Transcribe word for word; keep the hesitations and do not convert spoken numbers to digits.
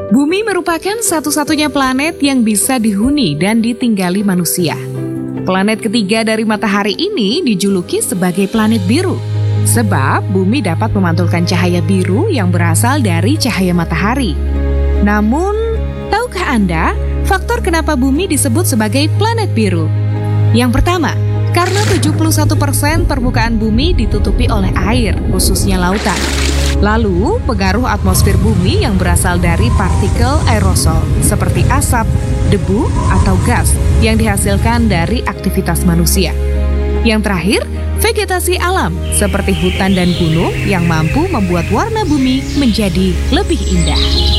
Bumi merupakan satu-satunya planet yang bisa dihuni dan ditinggali manusia. Planet ketiga dari matahari ini dijuluki sebagai planet biru, sebab bumi dapat memantulkan cahaya biru yang berasal dari cahaya matahari. Namun, tahukah Anda faktor kenapa bumi disebut sebagai planet biru? Yang pertama, karena tujuh puluh satu persen permukaan bumi ditutupi oleh air, khususnya lautan. Lalu, pengaruh atmosfer bumi yang berasal dari partikel aerosol seperti asap, debu, atau gas yang dihasilkan dari aktivitas manusia. Yang terakhir, vegetasi alam seperti hutan dan gunung yang mampu membuat warna bumi menjadi lebih indah.